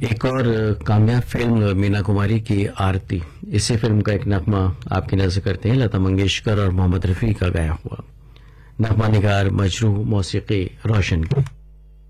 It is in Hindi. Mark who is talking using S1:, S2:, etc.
S1: एक और कामयाब फिल्म मीना कुमारी की आरती, इसी फिल्म का एक नगमा आपकी नजर करते हैं, लता मंगेशकर और मोहम्मद रफी का गाया हुआ। नगमा निगार मजरूह, मौसीकी रोशन की।